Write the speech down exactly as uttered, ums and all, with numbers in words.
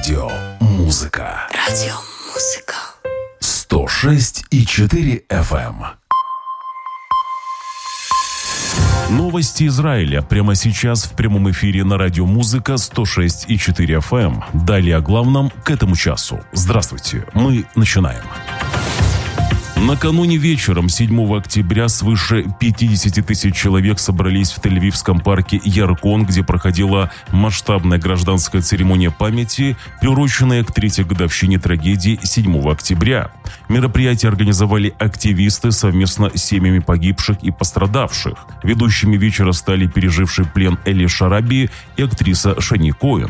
Радио Музыка. Радио Музыка. сто шесть и четыре эф эм. Новости Израиля прямо сейчас в прямом эфире на Радио Музыка сто шесть и четыре эф эм. Далее о главном к этому часу. Здравствуйте, мы начинаем. Накануне вечером седьмого октября свыше пятьдесят тысяч человек собрались в Тель-Авивском парке Яркон, где проходила масштабная гражданская церемония памяти, приуроченная к третьей годовщине трагедии седьмого октября. Мероприятие организовали активисты совместно с семьями погибших и пострадавших. Ведущими вечера стали переживший плен Эли Шараби и актриса Шани Коэн.